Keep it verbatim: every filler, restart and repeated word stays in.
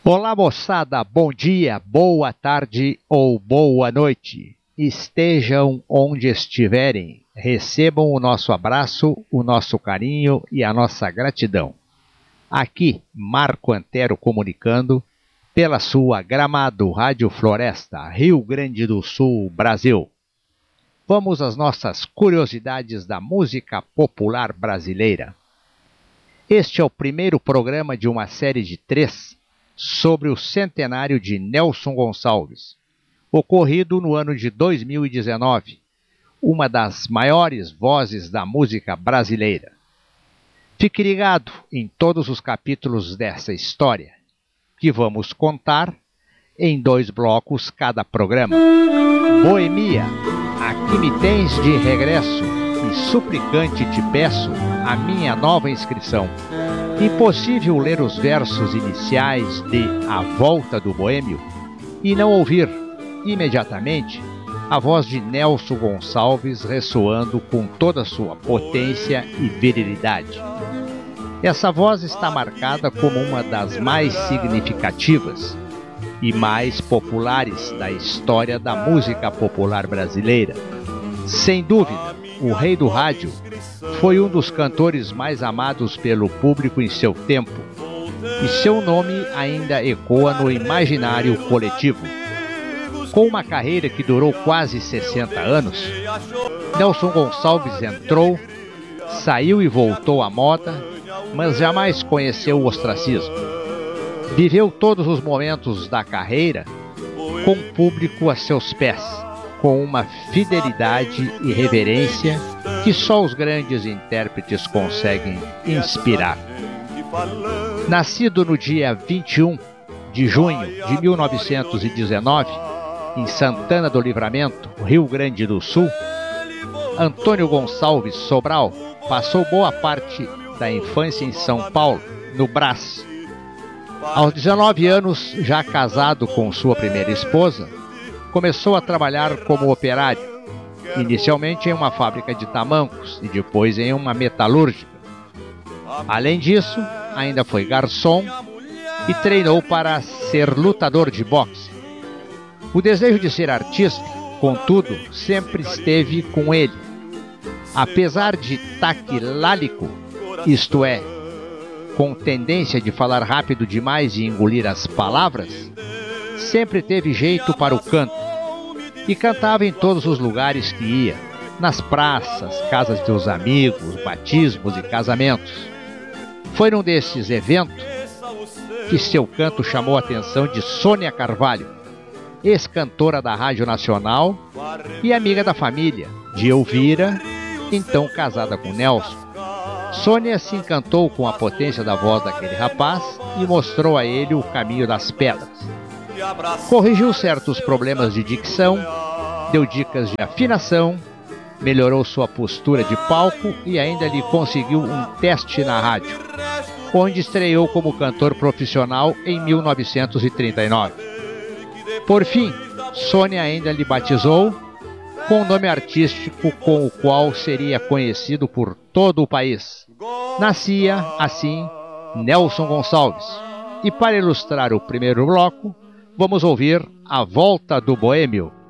Olá, moçada, bom dia, boa tarde ou boa noite. Estejam onde estiverem, recebam o nosso abraço, o nosso carinho e a nossa gratidão. Aqui, Marco Antero comunicando pela sua Gramado Rádio Floresta, Rio Grande do Sul, Brasil. Vamos às nossas curiosidades da música popular brasileira. Este é o primeiro programa de uma série de três sobre o centenário de Nelson Gonçalves, ocorrido no ano de dois mil e dezenove, uma das maiores vozes da música brasileira. Fique ligado em todos os capítulos dessa história, que vamos contar em dois blocos cada programa. Boemia, aqui me tens de regresso, e suplicante te peço a minha nova inscrição. Impossível ler os versos iniciais de A Volta do Boêmio e não ouvir, imediatamente, a voz de Nelson Gonçalves ressoando com toda a sua potência e virilidade. Essa voz está marcada como uma das mais significativas e mais populares da história da música popular brasileira. Sem dúvida, o rei do rádio foi um dos cantores mais amados pelo público em seu tempo, e seu nome ainda ecoa no imaginário coletivo. Com uma carreira que durou quase sessenta anos, Nelson Gonçalves entrou, saiu e voltou à moda, mas jamais conheceu o ostracismo. Viveu todos os momentos da carreira com o público a seus pés, com uma fidelidade e reverência que só os grandes intérpretes conseguem inspirar. Nascido no dia vinte e um de junho de mil novecentos e dezenove, em Santana do Livramento, Rio Grande do Sul, Antônio Gonçalves Sobral passou boa parte da infância em São Paulo, no Brás. Aos dezenove anos, já casado com sua primeira esposa, começou a trabalhar como operário, inicialmente em uma fábrica de tamancos e depois em uma metalúrgica. Além disso, ainda foi garçom e treinou para ser lutador de boxe. O desejo de ser artista, contudo, sempre esteve com ele. Apesar de taquilálico, isto é, com tendência de falar rápido demais e engolir as palavras, sempre teve jeito para o canto e cantava em todos os lugares que ia, nas praças, casas dos amigos, batismos e casamentos. Foi num desses eventos que seu canto chamou a atenção de Sônia Carvalho, ex-cantora da Rádio Nacional e amiga da família, de Elvira, então casada com Nelson. Sônia se encantou com a potência da voz daquele rapaz e mostrou a ele o caminho das pedras. Corrigiu certos problemas de dicção, deu dicas de afinação, melhorou sua postura de palco e ainda lhe conseguiu um teste na rádio, onde estreou como cantor profissional em mil novecentos e trinta e nove. Por fim, Sônia ainda lhe batizou com o nome artístico com o qual seria conhecido por todo o país. Nascia, assim, Nelson Gonçalves. E para ilustrar o primeiro bloco, vamos ouvir A Volta do Boêmio.